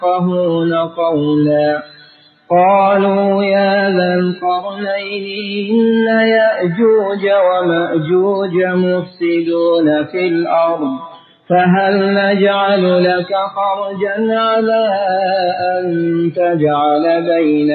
يفقهون قولا قالوا يا ذا القرنين إن يأجوج ومأجوج مفسدون في الأرض فهل نجعل لك خرجا على أن تجعل بيننا